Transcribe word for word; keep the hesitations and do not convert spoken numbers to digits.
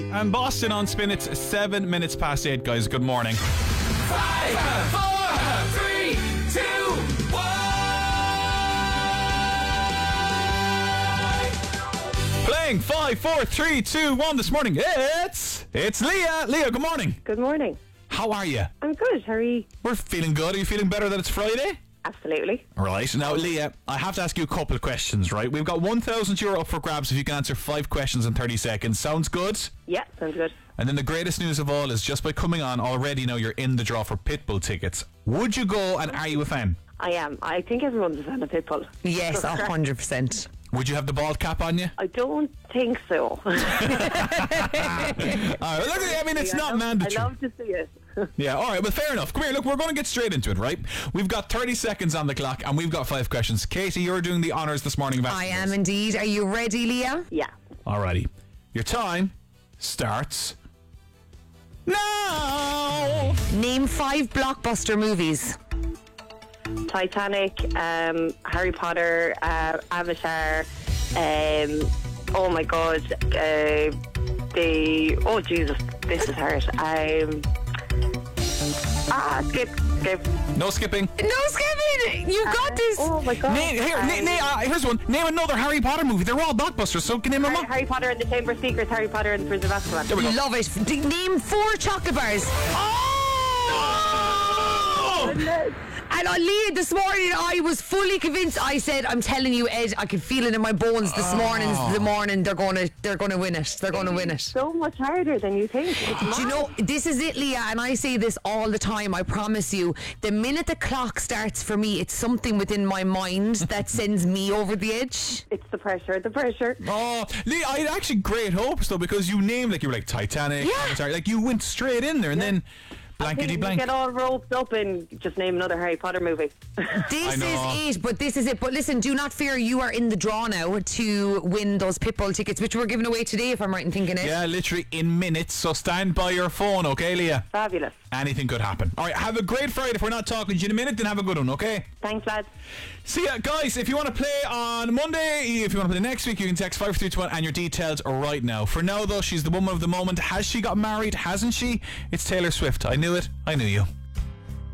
And Boston on spin, it's seven minutes past eight, guys. Good morning. Five, four, three, two, one. Playing five, four, three, two, one this morning. It's it's Leah. Leah, good morning. Good morning. How are you? I'm good. How are you? We're feeling good. Are you feeling better that it's Friday? Absolutely. Right. Now, Leah, I have to ask you a couple of questions, right? We've got one thousand euro up for grabs if you can answer five questions in thirty seconds. Sounds good? Yeah, sounds good. And then the greatest news of all is just by coming on already now you're in the draw for Pitbull tickets. Would you go and are you a fan? I am. I think everyone's a fan of Pitbull. Yes, a hundred percent. Would you have the bald cap on you? I don't think so. All right, look, I mean, it's I not love, mandatory. I love to see it. Yeah, all right, well, fair enough. Come here, look, we're going to get straight into it, right? We've got thirty seconds on the clock and we've got five questions. Katie, you're doing the honours this morning. Of I am indeed. Are you ready, Leah? Yeah. Alrighty. Your time starts now. Name five blockbuster movies. Titanic, um, Harry Potter, uh, Avatar, um, oh my god, uh, the, oh Jesus, this is hard. Um, ah, skip, skip. No skipping. No skipping. You got this. Oh my god. Name, here, Um, na- na- uh, here's one. Name another Harry Potter movie. They're all blockbusters, so can name them Harry, all. Harry Potter and the Chamber of Secrets, Harry Potter and the Prince of Azkaban. There we go. Love it. D- name four chocolate bars. Oh! And on Leah this morning, I was fully convinced. I said, "I'm telling you, Ed, I can feel it in my bones. This morning, the morning they're going to, they're going to win it. They're going to win it." So much harder than you think. It's Do you mad. know, this is it, Leah, and I say this all the time, I promise you. The minute the clock starts for me, it's something within my mind that sends me over the edge. It's the pressure, the pressure. Oh, Lee, I had actually great hopes though because you named like you were like Titanic, Yeah. Avatar, like you went straight in there and then blankety You blank. get all roped up and just name another Harry Potter movie. This I know. is it, but this is it. But listen, do not fear, you are in the draw now to win those Pitbull tickets, which we're giving away today, if I'm right in thinking it. Yeah, literally in minutes. So stand by your phone, okay, Leah? Fabulous. Anything could happen. All right, have a great Friday. If we're not talking to you in a minute, then have a good one, okay? Thanks, lads. See ya, guys. If you want to play on Monday, if you want to play next week, you can text five three two one and your details right now. For now, though, she's the woman of the moment. Has she got married? Hasn't she? It's Taylor Swift. I knew it. I knew you.